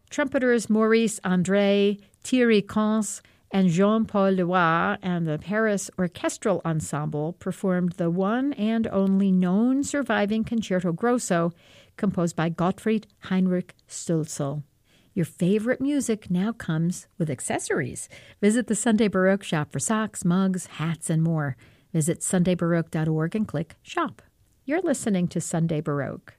Trumpeters Maurice André, Thierry Cons, and Jean-Paul Leroy and the Paris Orchestral Ensemble performed the one and only known surviving Concerto Grosso composed by Gottfried Heinrich Stölzl. Your favorite music now comes with accessories. Visit the Sunday Baroque shop for socks, mugs, hats, and more. Visit sundaybaroque.org and click Shop. You're listening to Sunday Baroque.